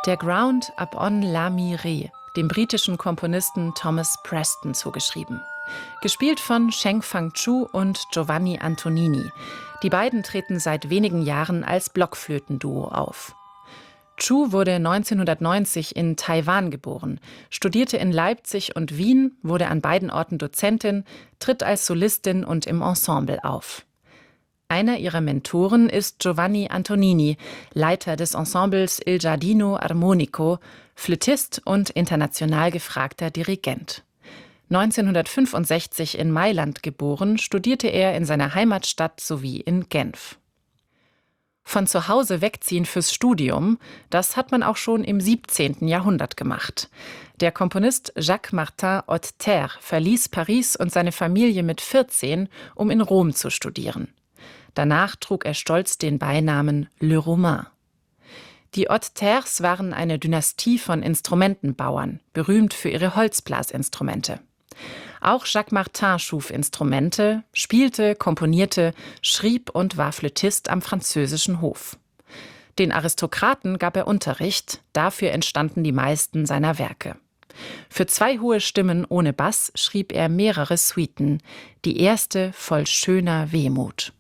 Der Ground Upon la Mirée, dem britischen Komponisten Thomas Preston zugeschrieben. Gespielt von Sheng Fang-Chu und Giovanni Antonini. Die beiden treten seit wenigen Jahren als Blockflötenduo auf. Chu wurde 1990 in Taiwan geboren, studierte in Leipzig und Wien, wurde an beiden Orten Dozentin, tritt als Solistin und im Ensemble auf. Einer ihrer Mentoren ist Giovanni Antonini, Leiter des Ensembles Il Giardino Armonico, Flötist und international gefragter Dirigent. 1965 in Mailand geboren, studierte er in seiner Heimatstadt sowie in Genf. Von zu Hause wegziehen fürs Studium, das hat man auch schon im 17. Jahrhundert gemacht. Der Komponist Jacques-Martin Haute-Terre verließ Paris und seine Familie mit 14, um in Rom zu studieren. Danach trug er stolz den Beinamen Le Romain. Die Haute-Terres waren eine Dynastie von Instrumentenbauern, berühmt für ihre Holzblasinstrumente. Auch Jacques Martin schuf Instrumente, spielte, komponierte, schrieb und war Flötist am französischen Hof. Den Aristokraten gab er Unterricht, dafür entstanden die meisten seiner Werke. Für 2 hohe Stimmen ohne Bass schrieb er mehrere Suiten, die erste voll schöner Wehmut.